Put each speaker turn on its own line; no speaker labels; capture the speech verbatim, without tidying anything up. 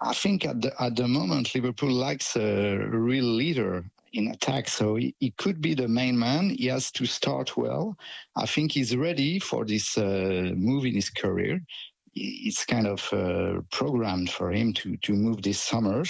I think at the, at the moment, Liverpool likes a real leader in attack. So he, he could be the main man. He has to start well. I think he's ready for this uh, move in his career. It's kind of uh, programmed for him to, to move this summer.